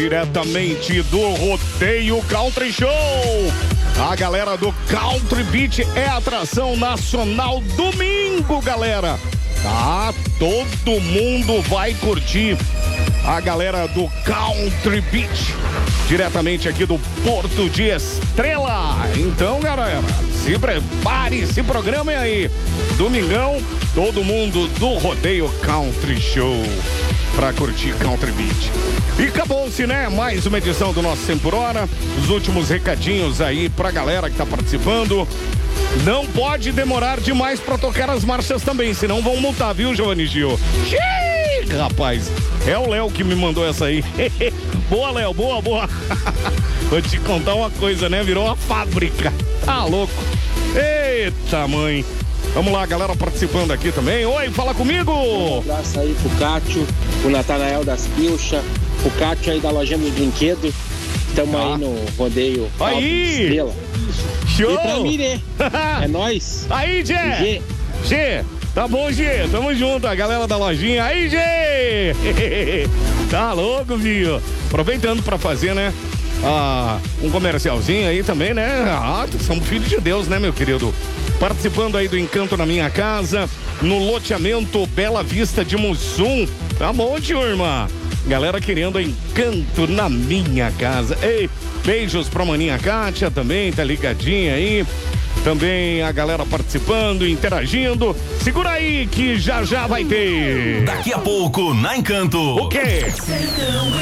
diretamente do Rodeio Country Show. A galera do Country Beach é atração nacional domingo, galera. Todo mundo vai curtir a galera do Country Beach, diretamente aqui do Porto de Estrela. Então, galera, se prepare, se programem aí. Domingão, todo mundo do Rodeio Country Show pra curtir Country Beach. E acabou-se, né? Mais uma edição do nosso 100 por Hora. Os últimos recadinhos aí pra galera que tá participando. Não pode demorar demais pra tocar as marchas também, senão vão multar, viu, Giovanni Gil? Xiii, rapaz, é o Léo que me mandou essa aí. Boa, Léo, boa. Vou te contar uma coisa, né? Virou uma fábrica. Tá louco? Eita, mãe. Vamos lá, galera participando aqui também. Oi, fala comigo. Um abraço aí pro Cátio, o Natanael das Pilcha, o Cátio aí da lojinha de brinquedo. Estamos aí no rodeio. Aí! Estrela. Show! E pra mim, né? É nóis. Aí, Gê! Tá bom, Gê? Tamo junto, a galera da lojinha. Aí, Gê! Tá louco, viu? Aproveitando pra fazer, né? Um comercialzinho aí também, né? Somos filhos de Deus, né, meu querido? Participando aí do Encanto na Minha Casa, no loteamento Bela Vista de Mussum. Tá bom, turma? Galera querendo Encanto na Minha Casa. Ei, beijos pra maninha Kátia também, tá ligadinha aí. Também a galera participando, interagindo. Segura aí que já vai ter. Daqui a pouco, na Encanto. O quê? Sertão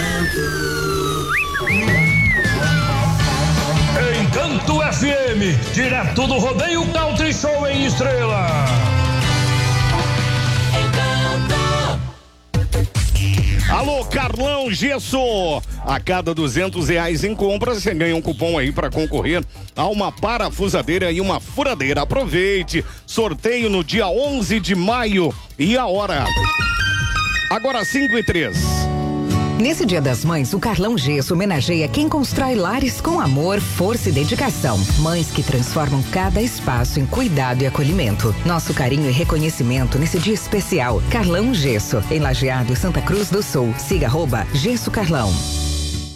Encanto FM, direto do Rodeio Country Show em Estrela. Alô, Carlão Gesso! A cada R$200 em compras, você ganha um cupom aí para concorrer a uma parafusadeira e uma furadeira. Aproveite! Sorteio no dia 11 de maio. E a hora? Agora 5:03. Nesse Dia das Mães, o Carlão Gesso homenageia quem constrói lares com amor, força e dedicação. Mães que transformam cada espaço em cuidado e acolhimento. Nosso carinho e reconhecimento nesse dia especial. Carlão Gesso, em Lajeado, Santa Cruz do Sul. Siga @Gesso Carlão.